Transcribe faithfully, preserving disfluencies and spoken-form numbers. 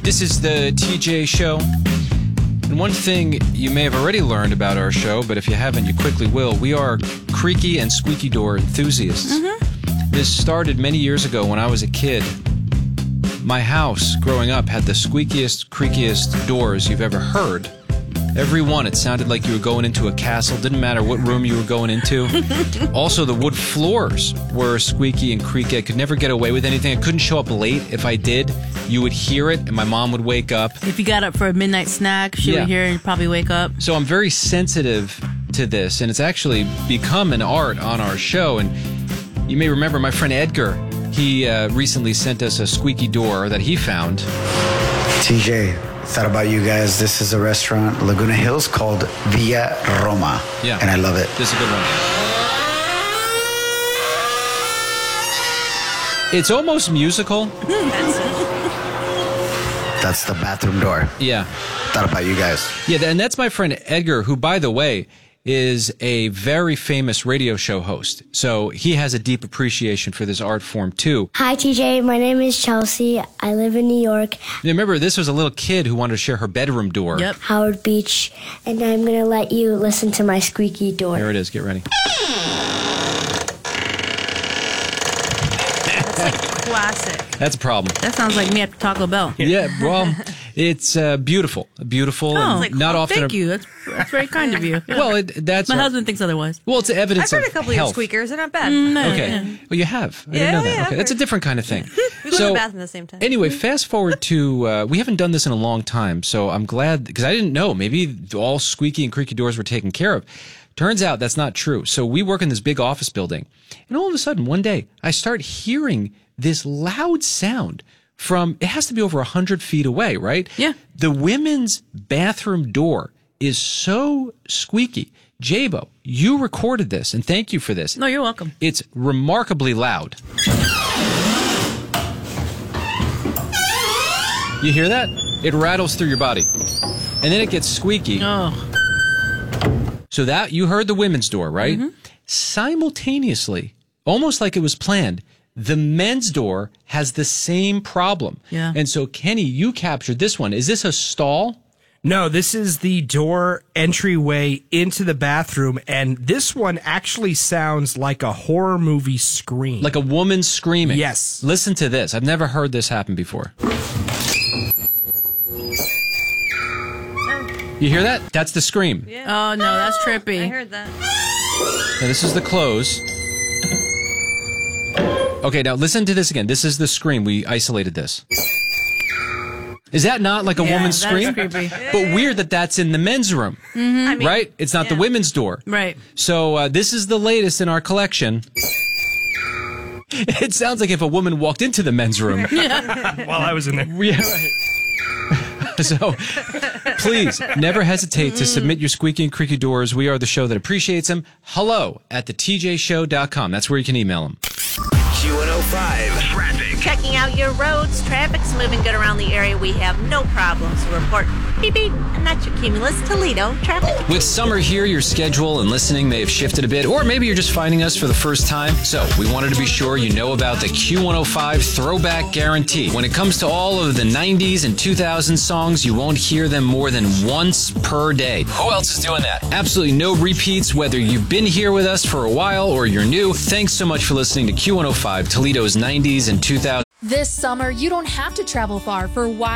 This is the T J Show. And one thing you may have already learned about our show, but if you haven't, you quickly will. We are creaky and squeaky door enthusiasts. Mm-hmm. This started many years ago when I was a kid. My house, growing up, had the squeakiest, creakiest doors you've ever heard. Every one, it sounded like you were going into a castle. Didn't matter what room you were going into. Also, the wood floors were squeaky and creaky. I could never get away with anything. I couldn't show up late. If I did, you would hear it, and my mom would wake up. If you got up for a midnight snack, she Yeah. would hear it and probably wake up. So I'm very sensitive to this, and it's actually become an art on our show. And you may remember my friend Edgar. He uh, recently sent us a squeaky door that he found. T J, thought about you guys. This is a restaurant, Laguna Hills, called Villa Roma. Yeah. And I love it. This is a good one. It's almost musical. That's the bathroom door. Yeah. Thought about you guys. Yeah, and that's my friend Edgar, who, by the way, is a very famous radio show host. So he has a deep appreciation for this art form, too. Hi, T J. My name is Chelsea. I live in New York, You remember, this was a little kid who wanted to share her bedroom door. Yep. Howard Beach, and I'm going to let you listen to my squeaky door. Here it is. Get ready. Classic. That's a problem. That sounds like me at Taco Bell. Yeah, well, it's uh, beautiful. Beautiful. Oh, and not often. thank you. That's, that's very kind of you. Yeah. Well, it, that's... My our- husband thinks otherwise. Well, it's evidence I've heard of a couple health. of your squeakers. They're not bad. Okay. Well, you have. I didn't Yeah, know that. yeah, Okay. I've That's a heard. different kind of thing. We go to the bathroom at the same time. Anyway, fast forward to, uh, we haven't done this in a long time, so I'm glad, because I didn't know. Maybe all squeaky and creaky doors were taken care of. Turns out that's not true. So we work in this big office building, and all of a sudden, one day, I start hearing this loud sound from, it has to be over one hundred feet away, right? Yeah. The women's bathroom door is so squeaky. Jabo, you recorded this, and thank you for this. No, you're welcome. It's remarkably loud. You hear that? It rattles through your body. And then it gets squeaky. Oh. So that, you heard the women's door, right? Mm-hmm. Simultaneously, almost like it was planned, the men's door has the same problem. Yeah. And so, Kenny, you captured this one. Is this a stall? No, this is the door entryway into the bathroom, and this one actually sounds like a horror movie scream. Like a woman screaming? Yes. Listen to this. I've never heard this happen before. You hear that? That's the scream. Yeah. Oh, no, that's trippy. I heard that. Now, this is the close. Okay, now listen to this again. This is the scream. We isolated this. Is that not like a Yeah, woman's that is scream? creepy. But weird that that's in the men's room, I mean, right? It's not the yeah. women's door. Right. So uh, this is the latest in our collection. It sounds like if a woman walked into the men's room. While I was in there. Yeah, right. So please never hesitate to submit your squeaky and creaky doors. We are the show that appreciates them. Hello at the T J show dot com. That's where you can email them. Q one oh five traffic. Checking out your roads. Traffic's moving good around the area. We have no problems to report. Beep, beep. And that's your Cumulus Toledo traffic. With summer here, your schedule and listening may have shifted a bit, or maybe you're just finding us for the first time. So we wanted to be sure you know about the Q one oh five Throwback Guarantee. When it comes to all of the nineties and two thousands songs, you won't hear them more than once per day. Who else is doing that? Absolutely no repeats, whether you've been here with us for a while or you're new. Thanks so much for listening to Q one oh five, Toledo's nineties and two thousands. This summer, you don't have to travel far for wide